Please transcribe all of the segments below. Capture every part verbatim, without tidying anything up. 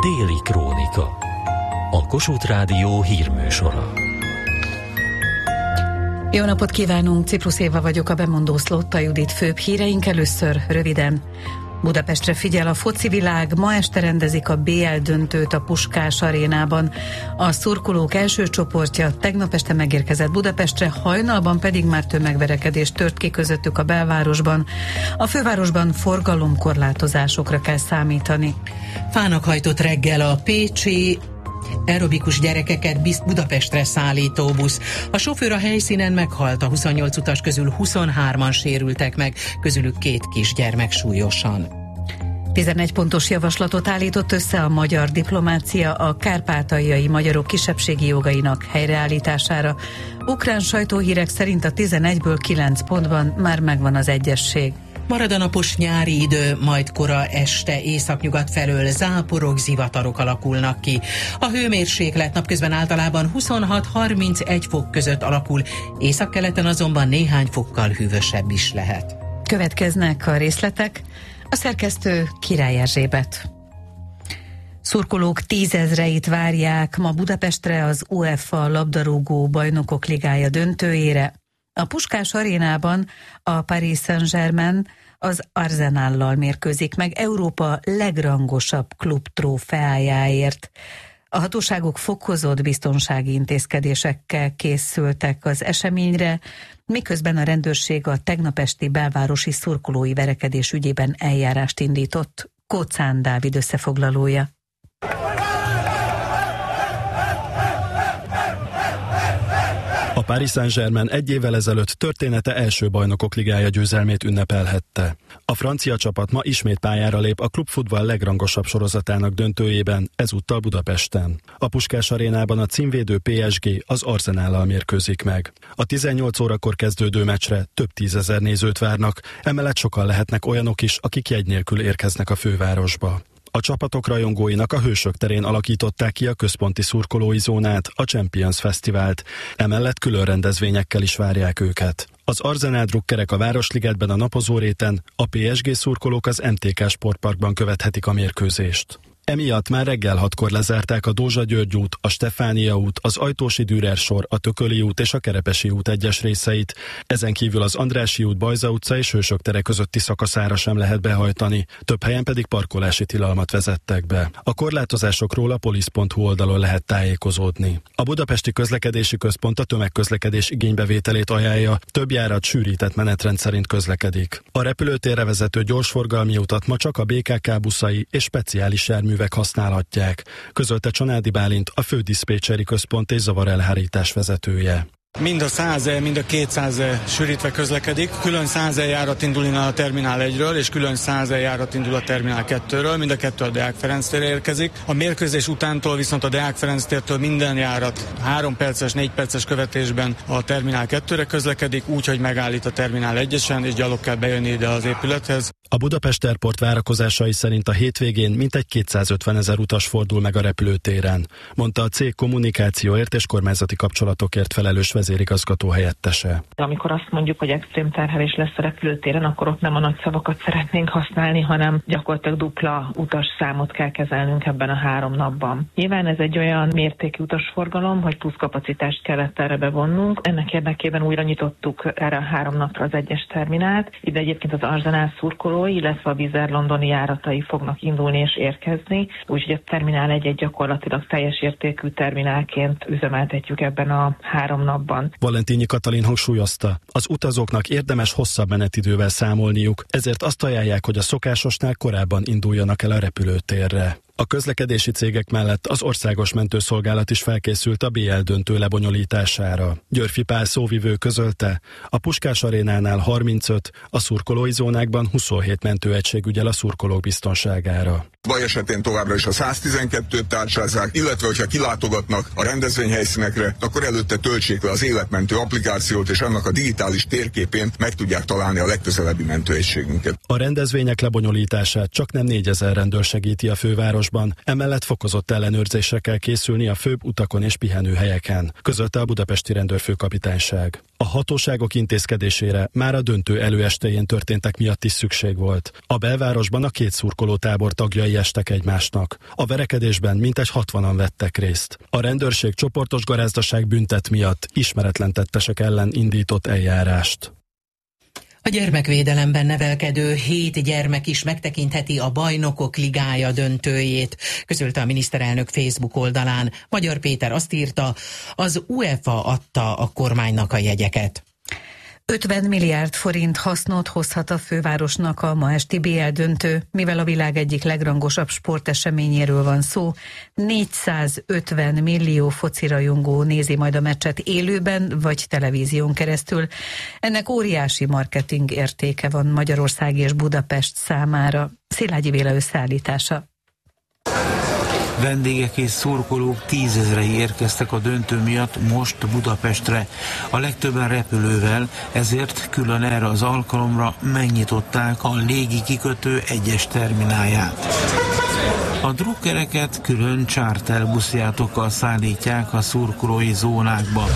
Déli Krónika. A Kossuth Rádió hírműsora. Jó napot kívánunk, Ciprus Éva vagyok, a bemondó Szlotta Judit. Főbb híreink először röviden. Budapestre figyel a foci világ, ma este rendezik a bé el döntőt a Puskás arénában. A szurkolók első csoportja tegnap este megérkezett Budapestre, hajnalban pedig már tömegverekedés tört ki közöttük a belvárosban. A fővárosban forgalomkorlátozásokra kell számítani. Fának hajtott reggel a pécsi aerobikus gyerekeket Budapestre szállító busz. A sofőr a helyszínen meghalt, a huszonnyolc utas közül huszonhárman sérültek meg, közülük két kisgyermek súlyosan. tizenegy pontos javaslatot állított össze a magyar diplomácia a kárpátaljai magyarok kisebbségi jogainak helyreállítására. Ukrán sajtóhírek szerint a tizenegyből kilenc pontban már megvan az egyesség. Marad a napos nyári idő, majd kora este északnyugat felől záporok, zivatarok alakulnak ki. A hőmérséklet napközben általában huszonhat-harmincegy fok között alakul, északkeleten azonban néhány fokkal hűvösebb is lehet. Következnek a részletek. A szerkesztő Király Erzsébet. Szurkolók tízezreit várják ma Budapestre az UEFA labdarúgó bajnokok ligája döntőjére. A Puskás arénában a Paris Saint-Germain az Arsenállal mérkőzik meg Európa legrangosabb klub trófeájáért. A hatóságok fokozott biztonsági intézkedésekkel készültek az eseményre, miközben a rendőrség a tegnap esti belvárosi szurkolói verekedés ügyében eljárást indított. Kóczán Dávid összefoglalója. A Paris Saint-Germain egy évvel ezelőtt története első bajnokok ligája győzelmét ünnepelhette. A francia csapat ma ismét pályára lép a klubfutball legrangosabb sorozatának döntőjében, ezúttal Budapesten. A Puskás arénában a címvédő pé es gé az Arsenállal mérkőzik meg. A tizennyolc órakor kezdődő meccsre több tízezer nézőt várnak, emellett sokan lehetnek olyanok is, akik jegy nélkül érkeznek a fővárosba. A csapatok rajongóinak a Hősök terén alakították ki a központi szurkolói zónát, a Champions Fesztivált, emellett külön rendezvényekkel is várják őket. Az Arsenal drukkerek a Városligetben a napozóréten, a pé es gé szurkolók az em té ká Sportparkban követhetik a mérkőzést. Emiatt már reggel hatkor lezárták a Dózsa-György út, a Stefánia út, az Ajtósi Dürer sor, a Tököli út és a Kerepesi út egyes részeit. Ezen kívül az Andrássy út, Bajza utca és Hősök tere közötti szakaszára sem lehet behajtani, több helyen pedig parkolási tilalmat vezettek be. A korlátozásokról a polisz pont hu oldalon lehet tájékozódni. A Budapesti Közlekedési Központ a tömegközlekedés igénybevételét ajánlja, több járat sűrített menetrend szerint közlekedik. A repülőtérre vezető gyorsforgalmi utat ma csak a bé ká ká buszai és speciális jármű használhatják, közölte Csanádi Bálint, a fődiszpécseri központ és zavarelhárítás vezetője. Mind a száz, mind a kétszáz sűrítve közlekedik, külön száz járat indul innen a Terminál egyről, és külön száz járat indul a Terminál kettőről, mind a kettő a Deák Ferenc térre érkezik. A mérkőzés utántól viszont a Deák Ferenc tértől minden járat három perces, négy perces követésben a Terminál kettőre közlekedik, úgyhogy megállít a Terminál egyesen, és gyalog kell bejönni ide az épülethez. A Budapest Airport várakozásai szerint a hétvégén mintegy kétszázötvenezer utas fordul meg a repülőtéren, mondta a cég kommunikációért és kormányzati kapcsolatokért felelős vezérigazgató helyettese. Amikor azt mondjuk, hogy extrém terhelés lesz a repülőtéren, akkor ott nem a nagy szavakat szeretnénk használni, hanem gyakorlatilag dupla utasszámot kell kezelnünk ebben a három napban. Nyilván ez egy olyan mértékű utasforgalom, hogy plusz kapacitást kellett erre bevonnunk. Ennek érdekében újra nyitottuk erre a három napra az egyes terminált. Ide egyébként az Arsenal szurkolói, illetve a Wizz Air londoni járatai fognak indulni és érkezni, úgyhogy a Terminál egy egy gyakorlatilag teljes értékű terminálként üzemeltetjük ebben a három napban. Valentínyi Katalin hangsúlyozta, az utazóknak érdemes hosszabb menetidővel számolniuk, ezért azt ajánlják, hogy a szokásosnál korábban induljanak el a repülőtérre. A közlekedési cégek mellett az Országos Mentőszolgálat is felkészült a bé el döntő lebonyolítására. Györfi Pál szóvivő közölte, a Puskás arénánál harmincöt, a szurkolói zónákban huszonhét mentőegység ügyel a szurkolók biztonságára. Baj esetén továbbra is a száztizenkettőt tárcsázzák, illetve hogyha kilátogatnak a rendezvényhelyszínekre, akkor előtte töltsék le az életmentő applikációt, és annak a digitális térképén meg tudják találni a legközelebbi mentőegységünket. A rendezvények lebonyolítását csak nem négyezer rendőr segíti a fővárosban, emellett fokozott ellenőrzésre kell készülni a főbb utakon és pihenőhelyeken, közölte a budapesti rendőrfőkapitányság. A hatóságok intézkedésére már a döntő előestéjén történtek miatt is szükség volt. A belvárosban a két szurkolótábor tagjai bajnokai estek egymásnak. A verekedésben mintegy hatvanan vettek részt. A rendőrség csoportos garázdaság büntet miatt ismeretlen tettesek ellen indított eljárást. A gyermekvédelemben nevelkedő hét gyermek is megtekintheti a Bajnokok Ligája döntőjét, közölte a miniszterelnök Facebook oldalán. Magyar Péter azt írta, az UEFA adta a kormánynak a jegyeket. ötven milliárd forint hasznot hozhat a fővárosnak a ma esti bé el döntő, mivel a világ egyik legrangosabb sporteseményéről van szó. négyszázötven millió focirajongó nézi majd a meccset élőben vagy televízión keresztül. Ennek óriási marketing értéke van Magyarország és Budapest számára. Szilágyi Béla összeállítása. Vendégek és szurkolók tízezrei érkeztek a döntő miatt most Budapestre. A legtöbben repülővel, ezért külön erre az alkalomra megnyitották a légi kikötő egyes terminálját. A drukkereket külön charterbuszjátokkal szállítják a szurkolói zónákba.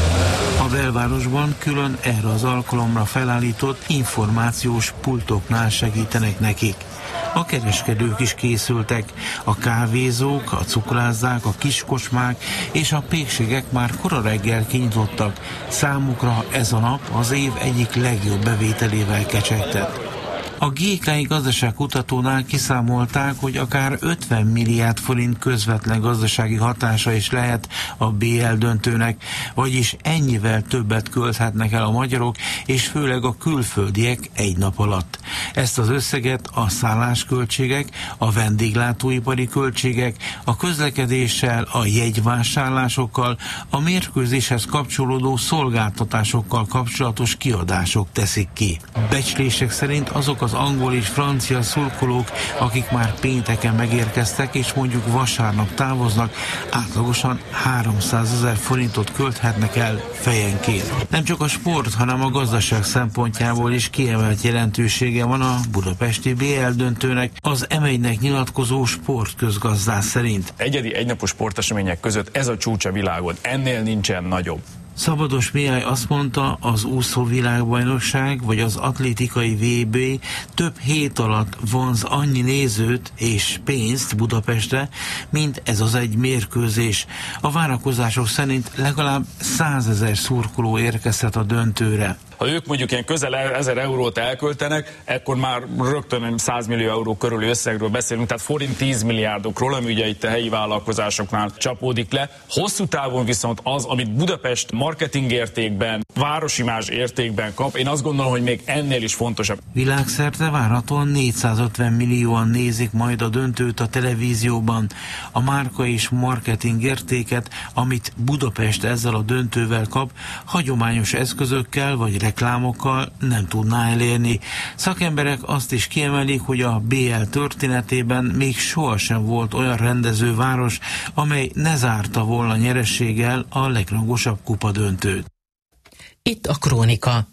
A belvárosban külön erre az alkalomra felállított információs pultoknál segítenek nekik. A kereskedők is készültek, a kávézók, a cukrászák, a kiskocsmák és a pékségek már kora reggel kinyitottak. Számukra ez a nap az év egyik legjobb bevételével kecsegtet. A gé ká i gazdaságkutatónál kiszámolták, hogy akár ötven milliárd forint közvetlen gazdasági hatása is lehet a bé el döntőnek, vagyis ennyivel többet költhetnek el a magyarok, és főleg a külföldiek egy nap alatt. Ezt az összeget a szállásköltségek, a vendéglátóipari költségek, a közlekedéssel, a jegyvásárlásokkal, a mérkőzéshez kapcsolódó szolgáltatásokkal kapcsolatos kiadások teszik ki. Becslések szerint azok az angol és francia szurkolók, akik már pénteken megérkeztek, és mondjuk vasárnap távoznak, átlagosan háromszázezer forintot költhetnek el fejenként. Nem csak a sport, hanem a gazdaság szempontjából is kiemelt jelentősége van a budapesti bé el döntőnek, az em egynek nyilatkozó sportközgazdász szerint. Egyedi egynapos sportesemények között ez a csúcsa világon, ennél nincsen nagyobb. Szabados Mihály azt mondta, az úszó világbajnokság vagy az atlétikai vé bé több hét alatt vonz annyi nézőt és pénzt Budapestre, mint ez az egy mérkőzés. A várakozások szerint legalább százezer szurkoló érkezhet a döntőre. Ha ők mondjuk ilyen közel ezer eurót elköltenek, ekkor már rögtön száz millió euró körüli összegről beszélünk, tehát forint tíz milliárdokról, ami ugye itt a helyi vállalkozásoknál csapódik le. Hosszú távon viszont az, amit Budapest marketing értékben, városimázs értékben kap, én azt gondolom, hogy még ennél is fontosabb. Világszerte várhatóan négyszázötven millióan nézik majd a döntőt a televízióban. A márka és marketing értéket, amit Budapest ezzel a döntővel kap, hagyományos eszközökkel vagy reklámokkal nem tudná elérni. Szakemberek azt is kiemelik, hogy a bé el történetében még sohasem volt olyan rendezőváros, amely ne zárta volna nyereséggel a legrangosabb kupadöntőt. Itt a Krónika.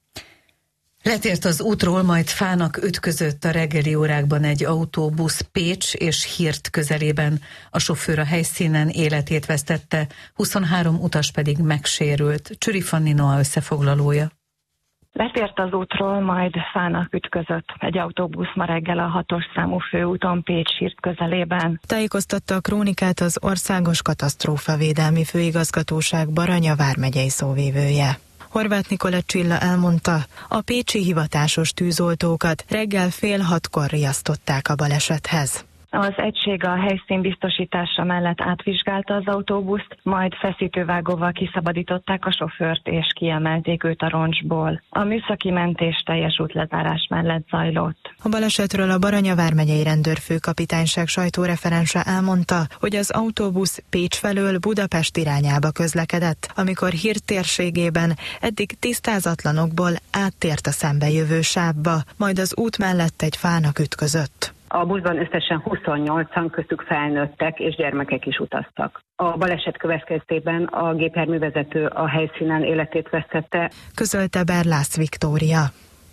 Letért az útról, majd fának ütközött a reggeli órákban egy autóbusz Pécs és Hirt közelében. A sofőr a helyszínen életét vesztette, huszonhárom utas pedig megsérült. Csüri Fanni Noa összefoglalója. Letért az útról, majd fának ütközött egy autóbusz ma reggel a hatos számú főúton Pécs-Hirt közelében. Tájékoztatta a Krónikát az Országos Katasztrófavédelmi Főigazgatóság Baranya vármegyei szóvivője. Horváth Nikolett Csilla elmondta, a pécsi hivatásos tűzoltókat reggel fél hatkor riasztották a balesethez. Az egység a helyszín biztosítása mellett átvizsgálta az autóbuszt, majd feszítővágóval kiszabadították a sofőrt és kiemelték őt a roncsból. A műszaki mentés teljes útlezárás mellett zajlott. A balesetről a Baranya vármegyei rendőrfőkapitányság sajtóreferense elmondta, hogy az autóbusz Pécs felől Budapest irányába közlekedett, amikor Hirt térségében eddig tisztázatlanokból áttért a szembejövő sávba, majd az út mellett egy fának ütközött. A buszban összesen huszonnyolcan, köztük felnőttek és gyermekek is utaztak. A baleset következtében a gépjárművezető a helyszínen életét vesztette, közölte Berlász Viktória.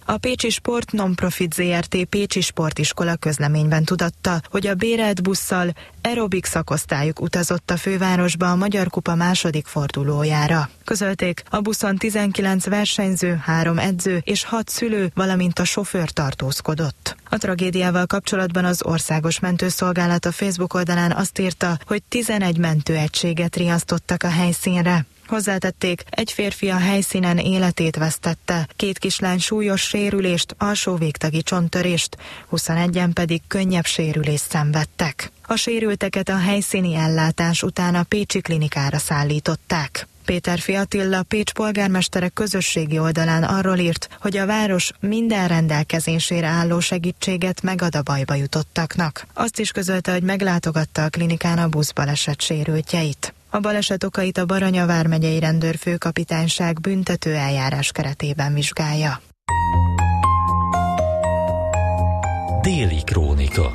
A Pécsi Sport Non-Profit zé er té Pécsi Sportiskola közleményben tudatta, hogy a bérelt busszal aerobik szakosztályuk utazott a fővárosba a Magyar Kupa második fordulójára. Közölték, a buszon tizenkilenc versenyző, három edző és hat szülő, valamint a sofőr tartózkodott. A tragédiával kapcsolatban az Országos Mentőszolgálat a Facebook oldalán azt írta, hogy tizenegy mentőegységet riasztottak a helyszínre. Hozzátették, egy férfi a helyszínen életét vesztette, két kislány súlyos sérülést, alsó végtagi csonttörést, huszonegyen pedig könnyebb sérülést szenvedtek. A sérülteket a helyszíni ellátás után a pécsi klinikára szállították. Péterfi Attila, Pécs polgármestere közösségi oldalán arról írt, hogy a város minden rendelkezésére álló segítséget megad a bajba jutottaknak. Azt is közölte, hogy meglátogatta a klinikán a buszbaleset sérültjeit. A baleset okait a Baranya vármegyei rendőrfőkapitányság büntető eljárás keretében vizsgálja. Déli krónika.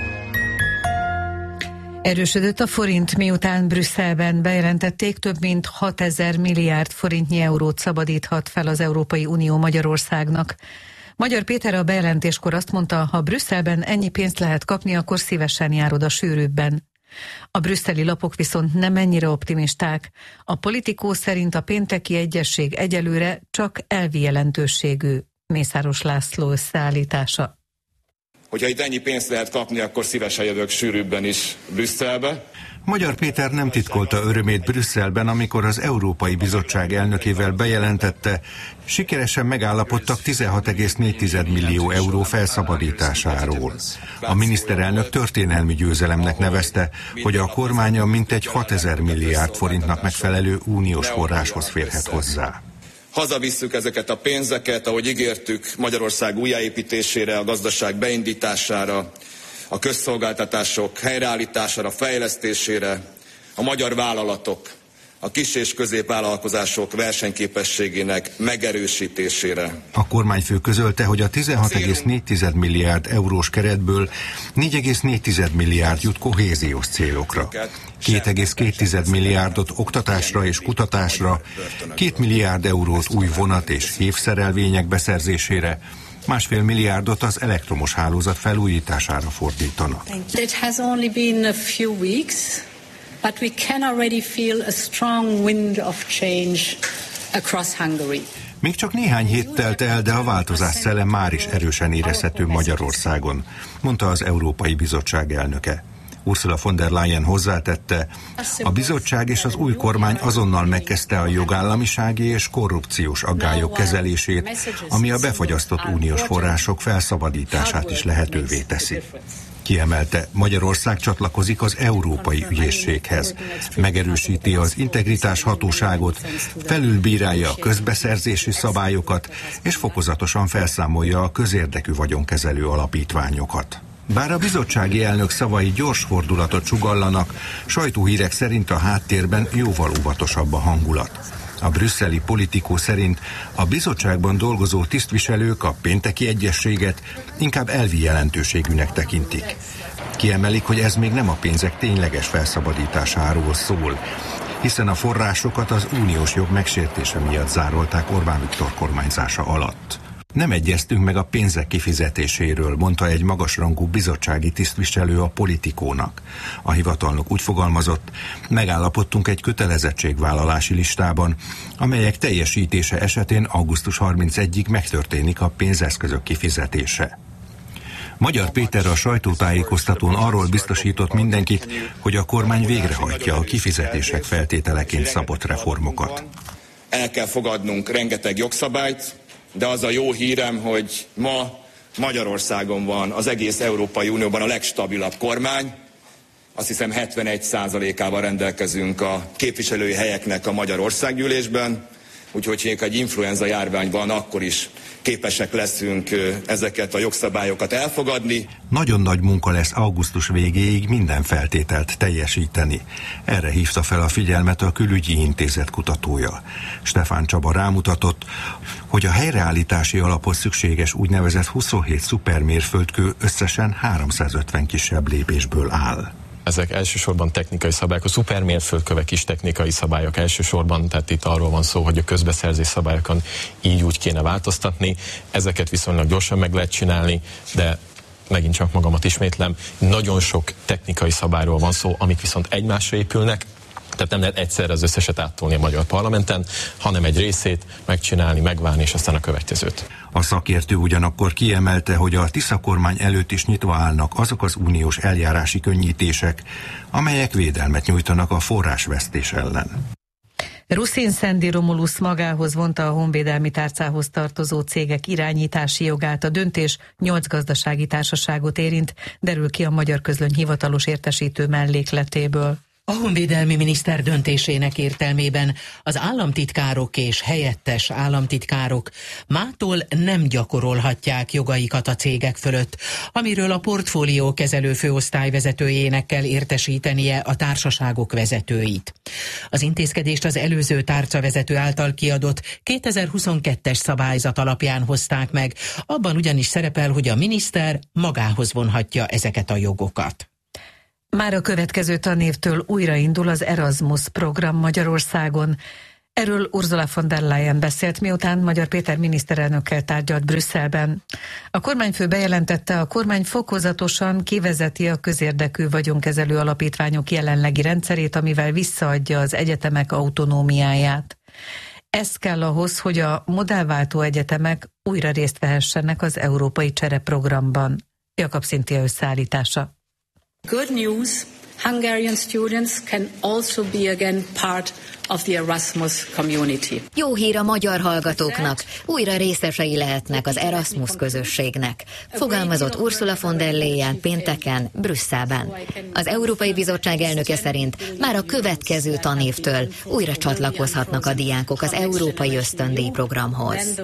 Erősödött a forint, miután Brüsszelben bejelentették, több mint hatezer milliárd forintnyi eurót szabadíthat fel az Európai Unió Magyarországnak. Magyar Péter a bejelentéskor azt mondta, ha Brüsszelben ennyi pénzt lehet kapni, akkor szívesen jár oda sűrűbben. A brüsszeli lapok viszont nem ennyire optimisták. A Politikó szerint a pénteki egyezség egyelőre csak elvi jelentőségű. Mészáros László összeállítása. Hogyha itt ennyi pénzt lehet kapni, akkor szívesen jövök sűrűbben is Brüsszelbe. Magyar Péter nem titkolta örömét Brüsszelben, amikor az Európai Bizottság elnökével bejelentette, sikeresen megállapodtak tizenhat egész négy millió euró felszabadításáról. A miniszterelnök történelmi győzelemnek nevezte, hogy a kormánya mintegy hatezer milliárd forintnak megfelelő uniós forráshoz férhet hozzá. Hazavisszük ezeket a pénzeket, ahogy ígértük, Magyarország újjáépítésére, a gazdaság beindítására, a közszolgáltatások helyreállítására, fejlesztésére, a magyar vállalatok, a kis- és középvállalkozások versenyképességének megerősítésére. A kormányfő közölte, hogy a tizenhat egész négy milliárd eurós keretből négy egész négy milliárd jut kohéziós célokra. két egész két milliárdot oktatásra és kutatásra, két milliárd eurót új vonat és hévszerelvények beszerzésére, másfél milliárdot az elektromos hálózat felújítására fordítanak. It has only been a few weeks, but we can already feel a strong wind of change across Hungary. Még csak néhány hét telt el, de a változás szele már is erősen érezhető Magyarországon, mondta az Európai Bizottság elnöke. Ursula von der Leyen hozzátette, a bizottság és az új kormány azonnal megkezdte a jogállamisági és korrupciós aggályok kezelését, ami a befagyasztott uniós források felszabadítását is lehetővé teszi. Kiemelte, Magyarország csatlakozik az Európai Ügyészséghez, megerősíti az integritás hatóságot, felülbírálja a közbeszerzési szabályokat, és fokozatosan felszámolja a közérdekű vagyonkezelő alapítványokat. Bár a bizottsági elnök szavai gyors fordulatot sugallanak, sajtóhírek szerint a háttérben jóval óvatosabb a hangulat. A brüsszeli Politikó szerint a bizottságban dolgozó tisztviselők a pénteki egyezséget inkább elvi jelentőségűnek tekintik. Kiemelik, hogy ez még nem a pénzek tényleges felszabadításáról szól, hiszen a forrásokat az uniós jog megsértése miatt zárolták Orbán Viktor kormányzása alatt. Nem egyeztünk meg a pénzek kifizetéséről, mondta egy magasrangú bizottsági tisztviselő a Politikónak. A hivatalnok úgy fogalmazott, megállapodtunk egy kötelezettségvállalási listában, amelyek teljesítése esetén augusztus harmincegyedikéig megtörténik a pénzeszközök kifizetése. Magyar Péter a sajtótájékoztatón arról biztosított mindenkit, hogy a kormány végrehajtja a kifizetések feltételeként szabott reformokat. El kell fogadnunk rengeteg jogszabályt, de az a jó hírem, hogy ma Magyarországon van az egész Európai Unióban a legstabilabb kormány. Azt hiszem hetvenegy százalékával rendelkezünk a képviselői helyeknek a Magyar Országgyűlésben, úgyhogy ha egy influenza járvány van, akkor is képesek leszünk ezeket a jogszabályokat elfogadni. Nagyon nagy munka lesz augusztus végéig minden feltételt teljesíteni. Erre hívta fel a figyelmet a Külügyi Intézet kutatója. Stefán Csaba rámutatott, hogy a helyreállítási alaphoz szükséges úgynevezett huszonhét szupermérföldkő összesen háromszázötven kisebb lépésből áll. Ezek elsősorban technikai szabályok, a szupermérföldkövek is technikai szabályok elsősorban, tehát itt arról van szó, hogy a közbeszerzés szabályokon így úgy kéne változtatni. Ezeket viszonylag gyorsan meg lehet csinálni, de megint csak magamat ismétlem, nagyon sok technikai szabályról van szó, amik viszont egymásra épülnek, tehát nem lehet egyszerre az összeset áttolni a magyar parlamenten, hanem egy részét megcsinálni, megvárni, és aztán a következőt. A szakértő ugyanakkor kiemelte, hogy a Tisza kormány előtt is nyitva állnak azok az uniós eljárási könnyítések, amelyek védelmet nyújtanak a forrásvesztés ellen. Ruszin Szendi Romulusz magához vonta a honvédelmi tárcához tartozó cégek irányítási jogát. A döntés nyolc gazdasági társaságot érint, derül ki a Magyar Közlöny hivatalos értesítő mellékletéből. A honvédelmi miniszter döntésének értelmében az államtitkárok és helyettes államtitkárok mától nem gyakorolhatják jogaikat a cégek fölött, amiről a portfólió kezelő főosztályvezetőjének kell értesítenie a társaságok vezetőit. Az intézkedést az előző tárcavezető által kiadott kétezer-huszonkettes szabályzat alapján hozták meg, abban ugyanis szerepel, hogy a miniszter magához vonhatja ezeket a jogokat. Már a következő tanévtől újraindul az Erasmus program Magyarországon. Erről Ursula von der Leyen beszélt, miután Magyar Péter miniszterelnökkel tárgyalt Brüsszelben. A kormányfő bejelentette, a kormány fokozatosan kivezeti a közérdekű vagyonkezelő alapítványok jelenlegi rendszerét, amivel visszaadja az egyetemek autonómiáját. Ez kell ahhoz, hogy a modellváltó egyetemek újra részt vehessenek az Európai Csereprogramban. Jakab Szintia összeállítása. Good news, Hungarian students can also be again part of the Erasmus community. Jó hír a magyar hallgatóknak, újra részesei lehetnek az Erasmus közösségnek, fogalmazott Ursula von der Leyen pénteken Brüsszelben. Az Európai Bizottság elnöke szerint már a következő tanévtől újra csatlakozhatnak a diákok az Európai Ösztöndíj programhoz.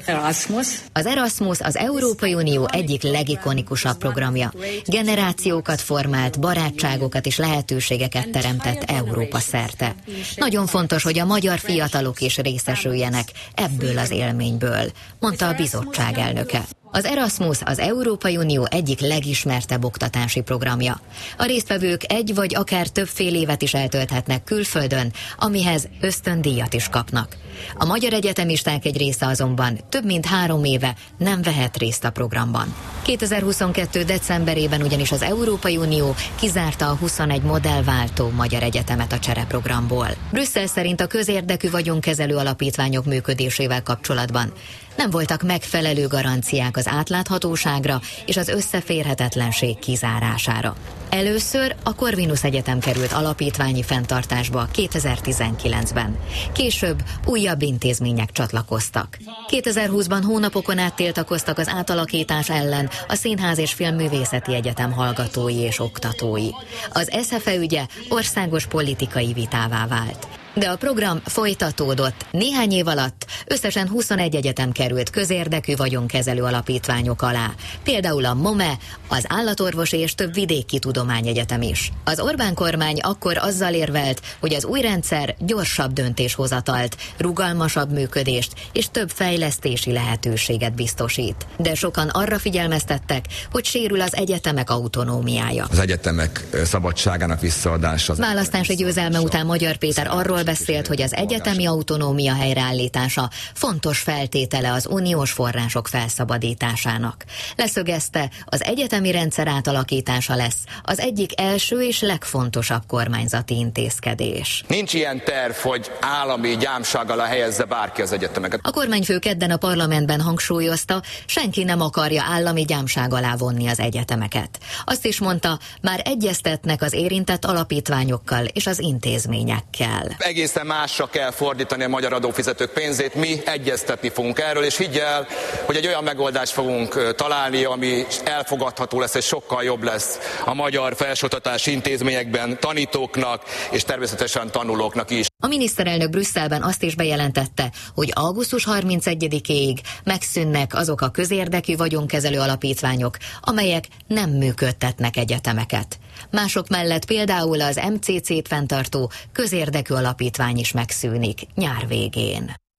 Az Erasmus az Európai Unió egyik legikonikusabb programja. Generációkat formált, barátságokat és lehetőségeket teremtett Európa szerte. Nagyon fontos, hogy a magyar fiatalok is részesüljenek ebből az élményből, mondta a bizottság elnöke. Az Erasmus az Európai Unió egyik legismertebb oktatási programja. A résztvevők egy vagy akár több fél évet is eltölthetnek külföldön, amihez ösztöndíjat is kapnak. A magyar egyetemisták egy része azonban több mint három éve nem vehet részt a programban. kétezer-huszonkettő decemberében ugyanis az Európai Unió kizárta a huszonegy modellváltó magyar egyetemet a csereprogramból. Brüsszel szerint a közérdekű vagyonkezelő alapítványok működésével kapcsolatban nem voltak megfelelő garanciák az átláthatóságra és az összeférhetetlenség kizárására. Először a Corvinus Egyetem került alapítványi fenntartásba kétezer-tizenkilencben. Később újabb intézmények csatlakoztak. kétezer-húszban hónapokon át tiltakoztak az átalakítás ellen a Színház és Filmművészeti Egyetem hallgatói és oktatói. Az eszefe ügye országos politikai vitává vált. De a program folytatódott. Néhány év alatt összesen huszonegy egyetem került közérdekű vagyonkezelő alapítványok alá. Például a MOME, az Állatorvosi és több vidéki tudományegyetem is. Az Orbán kormány akkor azzal érvelt, hogy az új rendszer gyorsabb döntéshozatalt, rugalmasabb működést és több fejlesztési lehetőséget biztosít. De sokan arra figyelmeztettek, hogy sérül az egyetemek autonómiája. Az egyetemek szabadságának visszaadása. Választási győzelme után Magyar Péter arról beszélt, hogy az egyetemi autonómia helyreállítása fontos feltétele az uniós források felszabadításának. Leszögezte, az egyetemi rendszer átalakítása lesz az egyik első és legfontosabb kormányzati intézkedés. Nincs ilyen terv, hogy állami gyámság alá helyezze bárki az egyetemeket. A kormányfő kedden a parlamentben hangsúlyozta, senki nem akarja állami gyámság alá vonni az egyetemeket. Azt is mondta, már egyeztetnek az érintett alapítványokkal és az intézményekkel. Egészen másra kell fordítani a magyar adófizetők pénzét, mi egyeztetni fogunk erről, és higgy el, hogy egy olyan megoldást fogunk találni, ami elfogadható lesz és sokkal jobb lesz a magyar felsőoktatási intézményekben tanítóknak és természetesen tanulóknak is. A miniszterelnök Brüsszelben azt is bejelentette, hogy augusztus harmincegyedikéig megszűnnek azok a közérdekű vagyonkezelő alapítványok, amelyek nem működtetnek egyetemeket. Mások mellett például az em cé cét fenntartó közérdekű alapítvány is megszűnik nyár végén.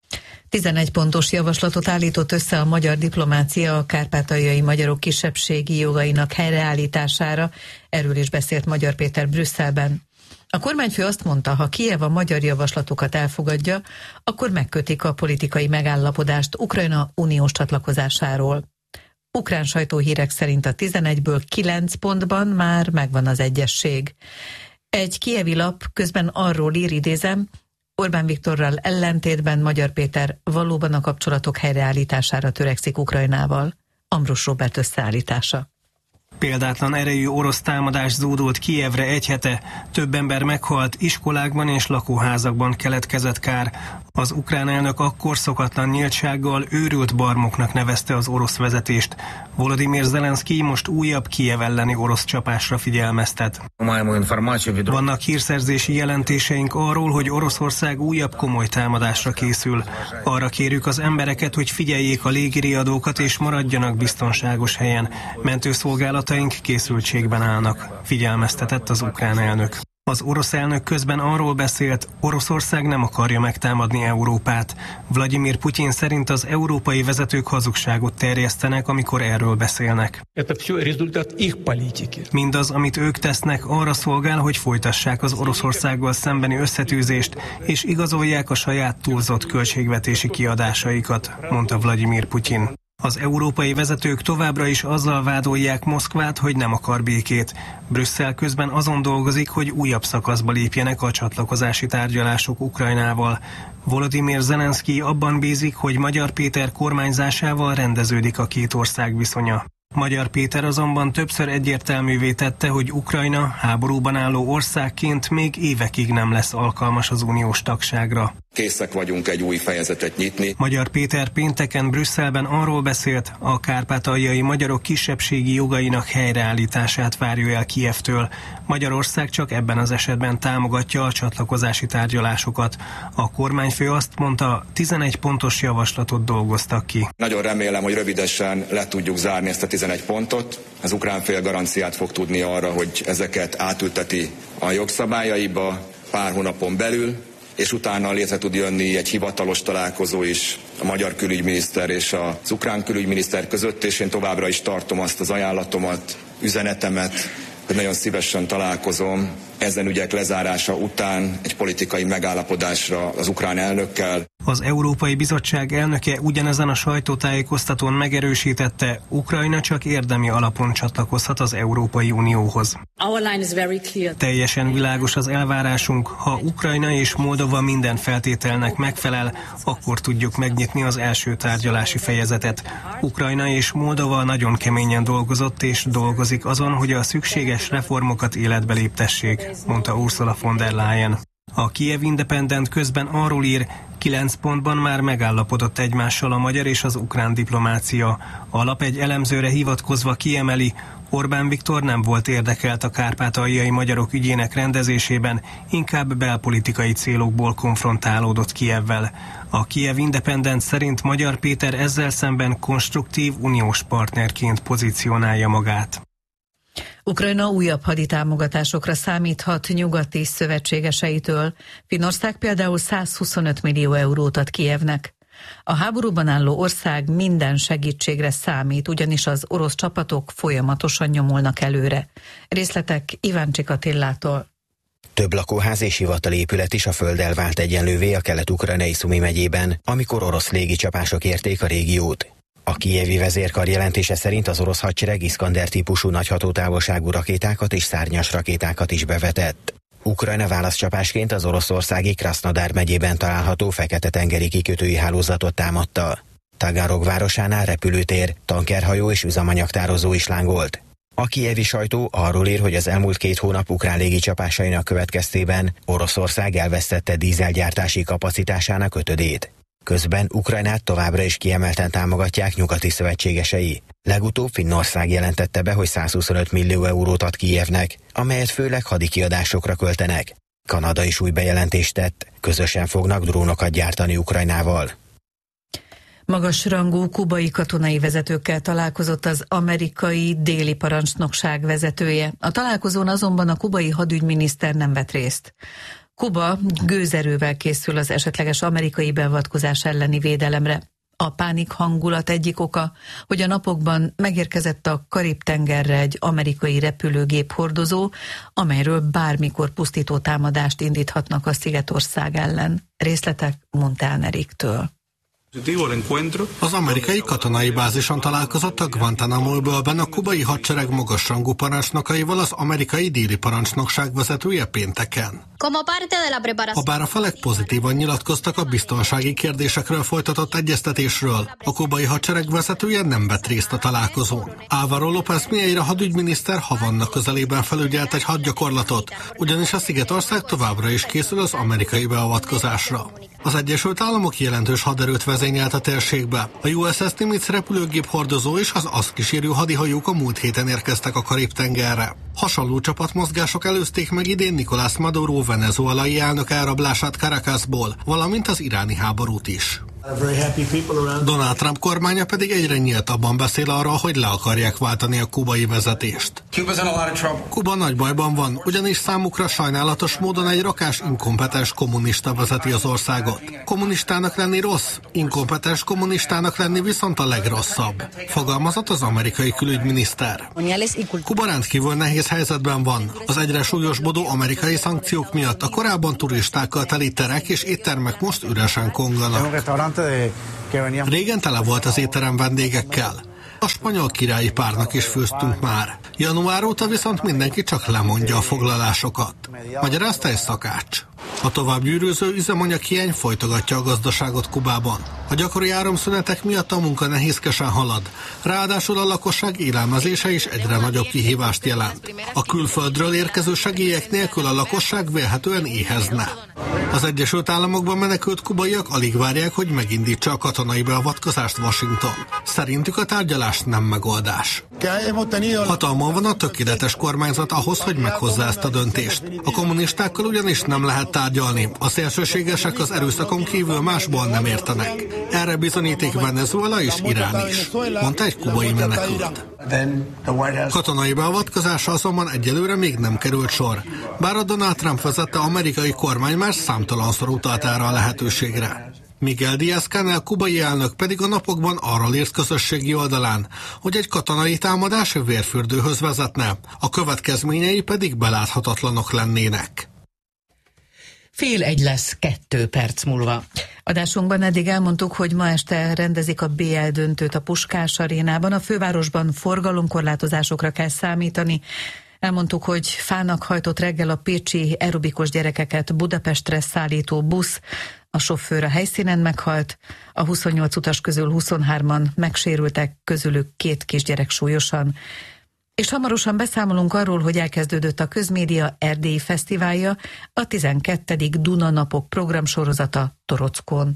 tizenegy pontos javaslatot állított össze a magyar diplomácia a kárpátaljai magyarok kisebbségi jogainak helyreállítására. Erről is beszélt Magyar Péter Brüsszelben. A kormányfő azt mondta, ha Kijev a magyar javaslatokat elfogadja, akkor megkötik a politikai megállapodást Ukrajna uniós csatlakozásáról. Ukrán sajtóhírek szerint a tizenegyből kilenc pontban már megvan az egyesség. Egy kijevi lap közben arról ír, idézem, Orbán Viktorral ellentétben Magyar Péter valóban a kapcsolatok helyreállítására törekszik Ukrajnával. Ambrus Róbert összeállítása. Példátlan erejű orosz támadás zúdult Kijevre egy hete, több ember meghalt, iskolákban és lakóházakban keletkezett kár. Az ukrán elnök akkor szokatlan nyíltsággal őrült barmoknak nevezte az orosz vezetést. Volodymyr Zelenszkij most újabb Kijev elleni orosz csapásra figyelmeztet. Vannak hírszerzési jelentéseink arról, hogy Oroszország újabb komoly támadásra készül. Arra kérjük az embereket, hogy figyeljék a légiriadókat és maradjanak biztonságos helyen. Mentőszolgálataink készültségben állnak, figyelmeztetett az ukrán elnök. Az orosz elnök közben arról beszélt, Oroszország nem akarja megtámadni Európát. Vladimir Putyin szerint az európai vezetők hazugságot terjesztenek, amikor erről beszélnek. Mindaz, amit ők tesznek, arra szolgál, hogy folytassák az Oroszországgal szembeni összetűzést, és igazolják a saját túlzott költségvetési kiadásaikat, mondta Vladimir Putyin. Az európai vezetők továbbra is azzal vádolják Moszkvát, hogy nem akar békét. Brüsszel közben azon dolgozik, hogy újabb szakaszba lépjenek a csatlakozási tárgyalások Ukrajnával. Volodymyr Zelenszkij abban bízik, hogy Magyar Péter kormányzásával rendeződik a két ország viszonya. Magyar Péter azonban többször egyértelművé tette, hogy Ukrajna háborúban álló országként még évekig nem lesz alkalmas az uniós tagságra. Készek vagyunk egy új fejezetet nyitni. Magyar Péter pénteken Brüsszelben arról beszélt, a kárpátaljai magyarok kisebbségi jogainak helyreállítását várja el Kijevtől. Magyarország csak ebben az esetben támogatja a csatlakozási tárgyalásokat. A kormányfő azt mondta, tizenegy pontos javaslatot dolgoztak ki. Nagyon remélem, hogy rövidesen le tudjuk zárni ezt a tizenegy pontot. Az ukrán fél garanciát fog tudni arra, hogy ezeket átülteti a jogszabályaiba pár hónapon belül, és utána létre tud jönni egy hivatalos találkozó is a magyar külügyminiszter és az ukrán külügyminiszter között, és én továbbra is tartom azt az ajánlatomat, üzenetemet, hogy nagyon szívesen találkozom ezen ügyek lezárása után egy politikai megállapodásra az ukrán elnökkel. Az Európai Bizottság elnöke ugyanezen a sajtótájékoztatón megerősítette, Ukrajna csak érdemi alapon csatlakozhat az Európai Unióhoz. Teljesen világos az elvárásunk, ha Ukrajna és Moldova minden feltételnek megfelel, akkor tudjuk megnyitni az első tárgyalási fejezetet. Ukrajna és Moldova nagyon keményen dolgozott és dolgozik azon, hogy a szükséges reformokat életbe léptessék, mondta Ursula von der Leyen. A Kiev Independent közben arról ír, kilenc pontban már megállapodott egymással a magyar és az ukrán diplomácia. A lap egy elemzőre hivatkozva kiemeli, Orbán Viktor nem volt érdekelt a kárpátaljai magyarok ügyének rendezésében, inkább belpolitikai célokból konfrontálódott Kijevvel. A Kiev Independent szerint Magyar Péter ezzel szemben konstruktív uniós partnerként pozícionálja magát. Ukrajna újabb haditámogatásokra számíthat nyugati szövetségeseitől. Finnország például százhuszonöt millió eurót ad Kijevnek. A háborúban álló ország minden segítségre számít, ugyanis az orosz csapatok folyamatosan nyomulnak előre. Részletek Iváncsik Attillától. Több lakóház és hivatalépület is a földdel vált egyenlővé a kelet-ukrajnai Szumi megyében, amikor orosz légicsapások érték a régiót. A kijevi vezérkar jelentése szerint az orosz hadsereg Iskander típusú nagyhatótávolságú rakétákat és szárnyas rakétákat is bevetett. Ukrajna válaszcsapásként az oroszországi Krasznodar megyében található Fekete-tengeri kikötői hálózatot támadta. Tagarog városánál repülőtér, tankerhajó és üzemanyagtározó is lángolt. A kijevi sajtó arról ír, hogy az elmúlt két hónap ukrán légicsapásainak következtében Oroszország elvesztette dízelgyártási kapacitásának ötödét. Közben Ukrajnát továbbra is kiemelten támogatják nyugati szövetségesei. Legutóbb Finnország jelentette be, hogy százhuszonöt millió eurót ad Kijevnek, amelyet főleg hadikiadásokra költenek. Kanada is új bejelentést tett, közösen fognak drónokat gyártani Ukrajnával. Magasrangú kubai katonai vezetőkkel találkozott az amerikai déli parancsnokság vezetője. A találkozón azonban a kubai hadügyminiszter nem vett részt. Kuba gőzerővel készül az esetleges amerikai beavatkozás elleni védelemre. A pánik hangulat egyik oka, hogy a napokban megérkezett a Karib-tengerre egy amerikai repülőgép hordozó, amelyről bármikor pusztító támadást indíthatnak a szigetország ellen. Részletek Montán Eriktől. Az amerikai katonai bázison találkozott a Guantánamo-bőlben a kubai hadsereg magasrangú parancsnokaival az amerikai déli parancsnokság vezetője pénteken. Habár a felek pozitívan nyilatkoztak a biztonsági kérdésekről folytatott egyeztetésről, a kubai hadsereg vezetője nem vett részt a találkozón. Álvaro López Mieira hadügyminiszter Havanna közelében felügyelt egy hadgyakorlatot, ugyanis a szigetország továbbra is készül az amerikai beavatkozásra. Az Egyesült Államok jelentős haderőt vezényelt a térségbe. A U S S Nimitz repülőgép hordozó és az azt kísérő hadihajók a múlt héten érkeztek a Karib-tengerre. Hasonló csapatmozgások előzték meg idén Nicolás Maduro venezuelai elnök elrablását Caracasból, valamint az iráni háborút is. Donald Trump kormánya pedig egyre nyíltabban beszél arról, hogy le akarják váltani a kubai vezetést. Kuba nagy bajban van, ugyanis számukra sajnálatos módon egy rakás inkompetens kommunista vezeti az országot. Kommunistának lenni rossz, inkompetens kommunistának lenni viszont a legrosszabb, fogalmazott az amerikai külügyminiszter. Kuba rendkívül nehéz helyzetben van. Az egyre súlyosbodó amerikai szankciók miatt a korábban turistákkal teli terek és éttermek most üresen konganak. Régen tele volt az étterem vendégekkel. A spanyol királyi párnak is főztünk már. Január óta viszont mindenki csak lemondja a foglalásokat. Magyarázta egy szakács. A tovább gyűrűző üzemanyaghiány folytogatja a gazdaságot Kubában. A gyakori áramszünetek miatt a munka nehézkesen halad. Ráadásul a lakosság élelmezése is egyre nagyobb kihívást jelent. A külföldről érkező segélyek nélkül a lakosság vélhetően éhezne. Az Egyesült Államokban menekült kubaiak alig várják, hogy megindítsa a katonai beavatkozást Washington. Szerintük a tárgyalás nem megoldás. Hatalmon van a tökéletes kormányzat ahhoz, hogy meghozza ezt a döntést. A kommunistákkal ugyanis nem lehet tárgyalni. A szélsőségesek az erőszakon kívül másból nem értenek. Erre bizonyíték Venezuela és Irán is, mondta egy kubai menekült. Katonai beavatkozása azonban egyelőre még nem került sor, bár a Donald Trump vezette amerikai kormány már számtalanszor utalt erre a lehetőségre. Miguel Díaz-Canel kubai elnök pedig a napokban arról írt közösségi oldalán, hogy egy katonai támadás vérfürdőhöz vezetne, a következményei pedig beláthatatlanok lennének. Fél egy lesz kettő perc múlva. Adásunkban eddig elmondtuk, hogy ma este rendezik a bé el döntőt a Puskás arénában. A fővárosban forgalomkorlátozásokra kell számítani. Elmondtuk, hogy fának hajtott reggel a pécsi aerobikos gyerekeket Budapestre szállító busz. A sofőr a helyszínen meghalt, a huszonnyolc utas közül huszonhárman megsérültek, közülük két kisgyerek súlyosan. És hamarosan beszámolunk arról, hogy elkezdődött a Közmédia Erdélyi Fesztiválja, a tizenkettedik Duna Napok programsorozata Torockon.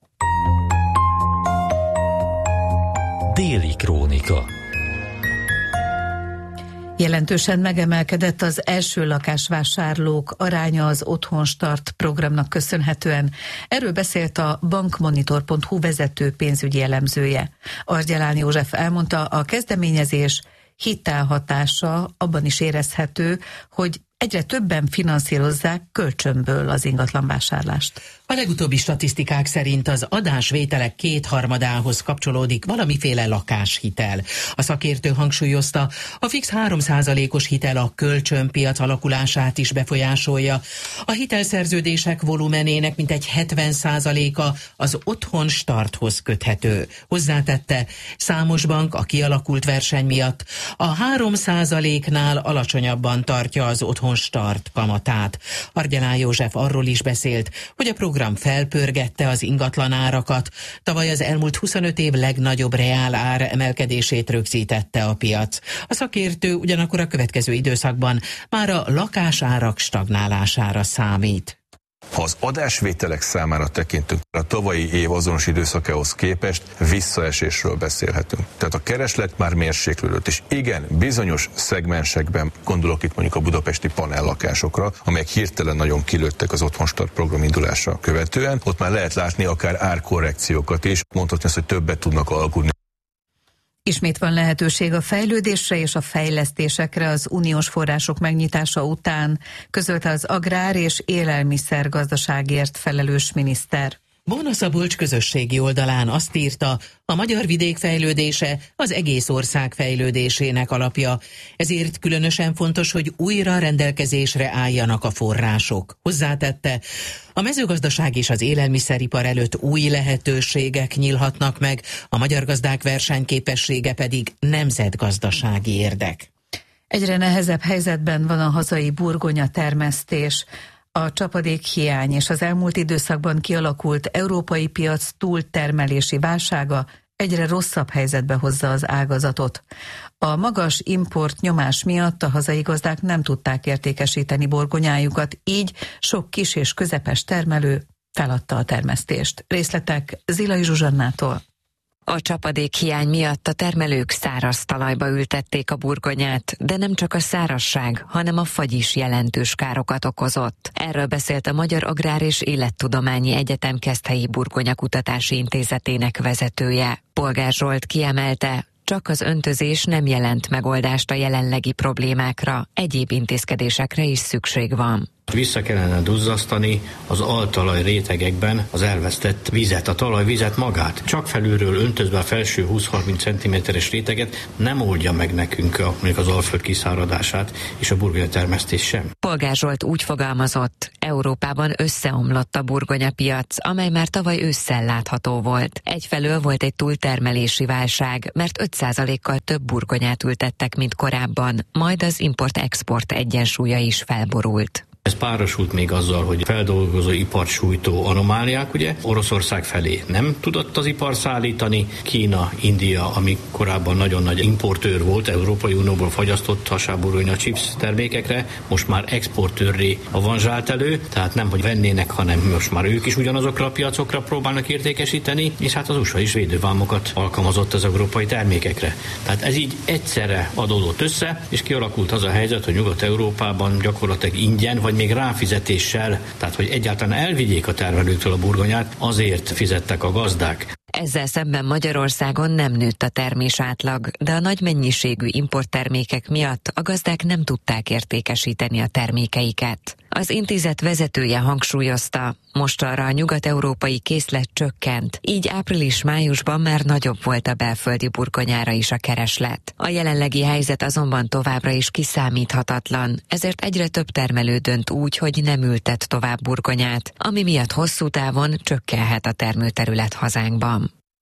Déli Krónika. Jelentősen megemelkedett az első lakásvásárlók aránya az Otthonstart programnak köszönhetően. Erről beszélt a bankmonitor pont hu vezető pénzügyi elemzője. Argyalán József elmondta, a kezdeményezés hitelhatása abban is érezhető, hogy egyre többen finanszírozzák kölcsönből az ingatlanvásárlást. A legutóbbi statisztikák szerint az adásvételek kétharmadához kapcsolódik valamiféle lakáshitel. A szakértő hangsúlyozta, a fix három százalékos hitel a kölcsönpiac alakulását is befolyásolja. A hitelszerződések volumenének mintegy hetven százaléka az Otthonstarthoz köthető. Hozzátette, számos bank a kialakult verseny miatt a három százaléknál alacsonyabban tartja az Otthonstart kamatát. Argyalán József arról is beszélt, hogy a program felpörgette az ingatlanárakat. Tavaly az elmúlt huszonöt év legnagyobb reál ár emelkedését rögzítette a piac. A szakértő ugyanakkor a következő időszakban már a lakásárak stagnálására számít. Ha az adásvételek számára tekintünk, a tavalyi év azonos időszakához képest visszaesésről beszélhetünk. Tehát a kereslet már mérséklődött, és igen, bizonyos szegmensekben, gondolok itt mondjuk a budapesti panellakásokra, amelyek hirtelen nagyon kilőttek az Otthonstart program indulása követően, ott már lehet látni akár árkorrekciókat is, mondhatni azt, hogy többet tudnak alkudni. Ismét van lehetőség a fejlődésre és a fejlesztésekre az uniós források megnyitása után, közölte az agrár- és élelmiszergazdaságért felelős miniszter. Bóna Szabolcs közösségi oldalán azt írta, a magyar vidék fejlődése az egész ország fejlődésének alapja. Ezért különösen fontos, hogy újra rendelkezésre álljanak a források. Hozzátette, a mezőgazdaság és az élelmiszeripar előtt új lehetőségek nyílhatnak meg, a magyar gazdák versenyképessége pedig nemzetgazdasági érdek. Egyre nehezebb helyzetben van a hazai burgonya termesztés. A csapadékhiány és az elmúlt időszakban kialakult európai piac túltermelési válsága egyre rosszabb helyzetbe hozza az ágazatot. A magas import nyomás miatt a hazai gazdák nem tudták értékesíteni burgonyájukat, így sok kis és közepes termelő feladta a termesztést. Részletek Zilai Zsuzsannától. A csapadékhiány miatt a termelők száraz talajba ültették a burgonyát, de nem csak a szárazság, hanem a fagy is jelentős károkat okozott. Erről beszélt a Magyar Agrár- és Élettudományi Egyetem Keszthelyi Burgonyakutatási Intézetének vezetője. Polgár Zsolt kiemelte, csak az öntözés nem jelent megoldást a jelenlegi problémákra, egyéb intézkedésekre is szükség van. Vissza kellene duzzasztani az altalaj rétegekben az elvesztett vizet, a talajvizet magát. Csak felülről öntözve a felső húsz-harminc centiméteres réteget nem oldja meg nekünk a, mondjuk az alföld kiszáradását és a burgonyatermesztés sem. Polgár Zsolt úgy fogalmazott, Európában összeomlott a burgonyapiac, amely már tavaly ősszel látható volt. Egyfelől volt egy túltermelési válság, mert öt százalékkal több burgonyát ültettek, mint korábban, majd az import-export egyensúlya is felborult. Ez párosult még azzal, hogy feldolgozó ipart sújtó anomáliák, ugye Oroszország felé nem tudott az ipar szállítani, Kína, India, ami korábban nagyon nagy importőr volt, Európai Unióból fagyasztott hasáburgonya chips termékekre, most már exportőrré avanzsált elő, tehát nem, hogy vennének, hanem most már ők is ugyanazokra a piacokra próbálnak értékesíteni, és hát az u es á is védővámokat alkalmazott az európai termékekre. Tehát ez így egyszerre adódott össze, és kialakult az a helyzet, hogy Nyugat-Európában gyakorlatilag ingyen, vagy még ráfizetéssel, tehát hogy egyáltalán elvigyék a termelőktől a burgonyát, azért fizettek a gazdák. Ezzel szemben Magyarországon nem nőtt a termés átlag, de a nagy mennyiségű importtermékek miatt a gazdák nem tudták értékesíteni a termékeiket. Az intézet vezetője hangsúlyozta, mostanra a nyugat-európai készlet csökkent, így április-májusban már nagyobb volt a belföldi burgonyára is a kereslet. A jelenlegi helyzet azonban továbbra is kiszámíthatatlan, ezért egyre több termelő dönt úgy, hogy nem ültet tovább burgonyát, ami miatt hosszú távon csökkenhet a termőterület hazánkban.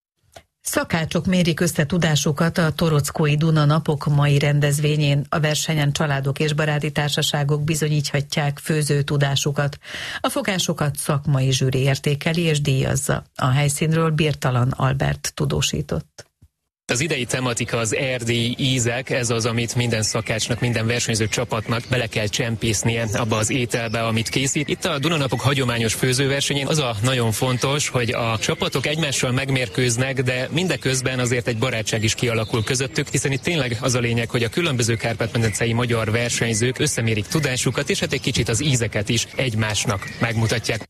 Szakácsok mérik össze tudásukat a Torockói Duna napok mai rendezvényén. A versenyen családok és baráti társaságok bizonyíthatják főző tudásukat. A fogásokat szakmai zsűri értékeli és díjazza. A helyszínről Birtalan Albert tudósított. Az idei tematika az erdélyi ízek, ez az, amit minden szakácsnak, minden versenyző csapatnak bele kell csempésznie abba az ételbe, amit készít. Itt a Dunanapok hagyományos főzőversenyén az a nagyon fontos, hogy a csapatok egymással megmérkőznek, de mindeközben azért egy barátság is kialakul közöttük, hiszen itt tényleg az a lényeg, hogy a különböző Kárpát-medencei magyar versenyzők összemérik tudásukat, és hát egy kicsit az ízeket is egymásnak megmutatják.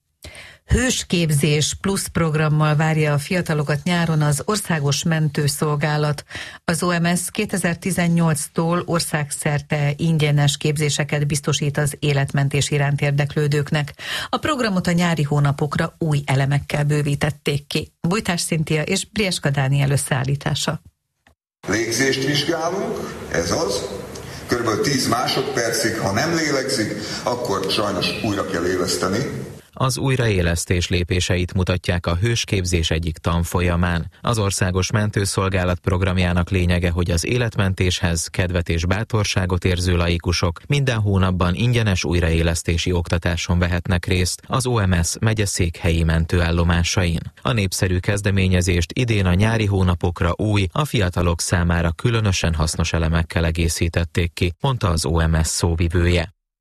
Hősképzés plusz programmal várja a fiatalokat nyáron az Országos Mentőszolgálat. Az o em es kétezer-tizennyolctól országszerte ingyenes képzéseket biztosít az életmentés iránt érdeklődőknek. A programot a nyári hónapokra új elemekkel bővítették ki. Bújtás Szintia és Brieska Dániel összeállítása. Légzést vizsgálunk, ez az. Körülbelül tíz másodpercig, ha nem lélegzik, akkor sajnos újra kell éleszteni. Az újraélesztés lépéseit mutatják a hősképzés egyik tanfolyamán. Az Országos Mentőszolgálat programjának lényege, hogy az életmentéshez kedvet és bátorságot érző laikusok minden hónapban ingyenes újraélesztési oktatáson vehetnek részt az o em es megyeszékhelyi mentőállomásain. A népszerű kezdeményezést idén a nyári hónapokra új, a fiatalok számára különösen hasznos elemekkel egészítették ki, mondta az o em es szóvivője.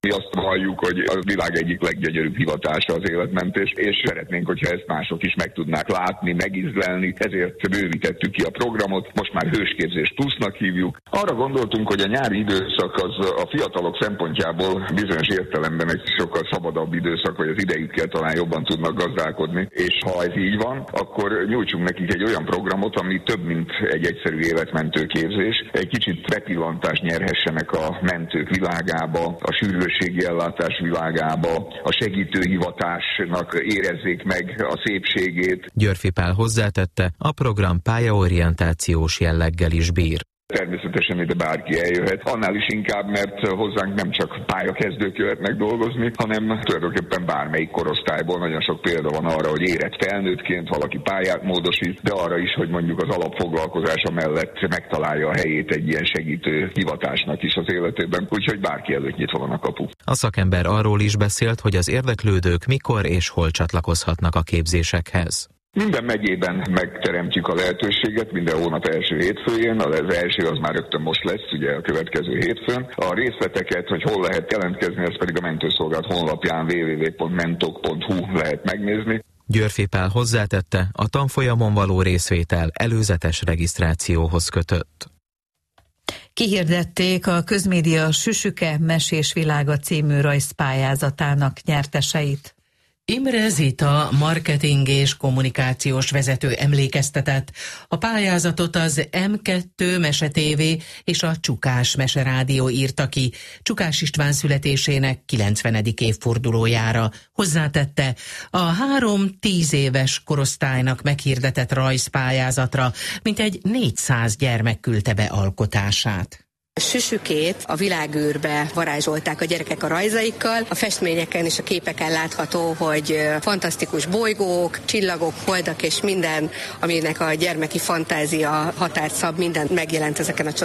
Mi azt halljuk, hogy a világ egyik leggyönyörűbb hivatása az életmentés, és szeretnénk, hogyha ezt mások is meg tudnák látni, megízlelni, ezért bővítettük ki a programot, most már Hősképzés Plusznak hívjuk. Arra gondoltunk, hogy a nyári időszak az a fiatalok szempontjából bizonyos értelemben egy sokkal szabadabb időszak, hogy az idejükkel talán jobban tudnak gazdálkodni, és ha ez így van, akkor nyújtsunk nekik egy olyan programot, ami több, mint egy egyszerű életmentő képzés. Egy kicsit bepillantást nyerhessenek a mentők világába, a sürgősségi ellátás világába, a segítőhivatásnak érezzék meg a szépségét. Györfi Pál hozzátette, a program pályaorientációs jelleggel is bír. Természetesen ide bárki eljöhet, annál is inkább, mert hozzánk nem csak pályakezdők jöhetnek dolgozni, hanem tulajdonképpen bármelyik korosztályból nagyon sok példa van arra, hogy érett felnőttként valaki pályát módosít, de arra is, hogy mondjuk az alapfoglalkozása mellett megtalálja a helyét egy ilyen segítő hivatásnak is az életében, úgyhogy bárki előtt nyitva van a kapu. A szakember arról is beszélt, hogy az érdeklődők mikor és hol csatlakozhatnak a képzésekhez. Minden megyében megteremtjük a lehetőséget, minden hónap első hétfőjén, az első az már rögtön most lesz, ugye a következő hétfőn. A részleteket, hogy hol lehet jelentkezni, ez pedig a mentőszolgálat honlapján double-u double-u double-u pont mentok pont hu lehet megnézni. Györfi Pál hozzátette, a tanfolyamon való részvétel előzetes regisztrációhoz kötött. Kihirdették a Közmédia Süsüke Mesés Világa című rajzpályázatának nyerteseit. Imre Zita, marketing és kommunikációs vezető emlékeztetett. A pályázatot az em kettő Mese té vé és a Csukás Mese Rádió írta ki Csukás István születésének kilencvenedik évfordulójára. Hozzátette, a három tíz éves korosztálynak meghirdetett rajzpályázatra mintegy négyszáz gyermek küldte be alkotását. A süsükét a világűrbe varázsolták a gyerekek a rajzaikkal. A festményeken és a képeken látható, hogy fantasztikus bolygók, csillagok, holdak és minden, aminek a gyermeki fantázia határt szab, minden megjelent ezeken a